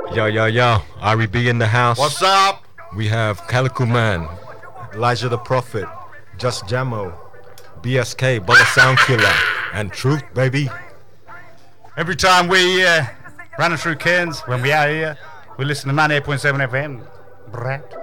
Yo, Ari B in the house. What's up? We have Calico Man, Elijah the Prophet, Just Jamo, BSK, Bugger Sound Killer, and Truth, baby. Every time we running through Cairns, when we are here, we listen to 98.7 FM. Brat.